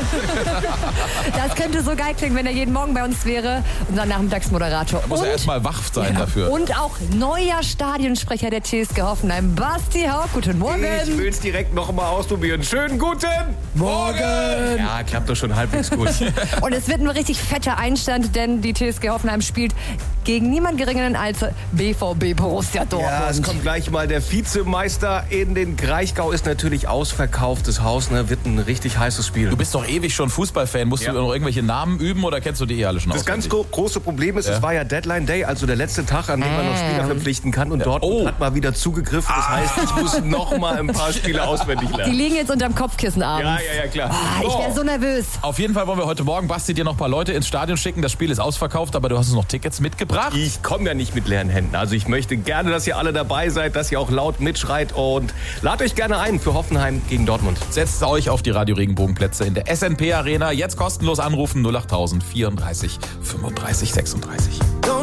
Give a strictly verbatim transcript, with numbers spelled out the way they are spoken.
Das könnte so geil klingen, wenn er jeden Morgen bei uns wäre. Unser Nachmittagsmoderator. Da muss und, er erstmal wach sein ja, dafür. Und auch neuer Stadionsprecher der T S G Hoffenheim, Basti Haug. Guten Morgen. Ich will es direkt noch mal ausprobieren. Schönen guten Morgen! Ja, klappt doch schon halbwegs gut. Und es wird ein richtig fetter Einstand, denn die T S G Hoffenheim spielt gegen niemand geringeren als B V B Borussia Dortmund. Ja, es kommt gleich mal der Vizemeister in den Kraichgau. Ist natürlich ausverkauftes Haus, ne? Wird ein richtig heißes Spiel. Du bist doch ewig schon Fußballfan. Musst Ja. du noch irgendwelche Namen üben oder kennst du die eh alle schon Das ganz auswendig? gro- große Problem ist, Ja. es war ja Deadline Day, also der letzte Tag, an dem man noch Spieler verpflichten kann. Und Dortmund Oh. hat mal wieder zugegriffen. Das heißt, ich muss noch mal ein paar Spiele auswendig Die lernen. liegen jetzt unterm Kopfkissen abends. Ja, ja, ja, klar. Ah, ich wäre so nervös. Auf jeden Fall wollen wir heute Morgen, Basti, dir noch ein paar Leute ins Stadion schicken. Das Spiel ist ausverkauft, aber du hast uns noch Tickets mitgebracht. Ich komme ja nicht mit leeren Händen. Also ich möchte gerne, dass ihr alle dabei seid, dass ihr auch laut mitschreit und ladet euch gerne ein für Hoffenheim gegen Dortmund. Setzt euch auf die Radio Regenbogenplätze in der S N P Arena. Jetzt kostenlos anrufen null acht tausend vierunddreißig fünfunddreißig sechsunddreißig.